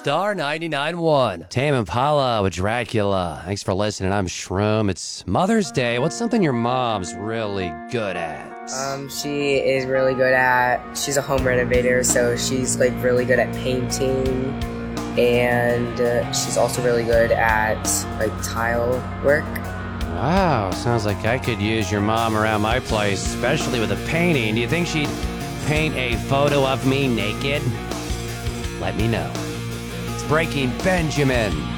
Star 99.1. Tame Impala with Dracula. Thanks for listening. I'm Shroom. It's Mother's Day. What's something your mom's really good at? She is really good at, she's a home renovator, so she's like really good at painting, and she's also really good at like tile work. Wow, sounds like I could use your mom around my place, especially with a painting. Do you think she'd paint a photo of me naked? Let me know. It's Breaking Benjamin.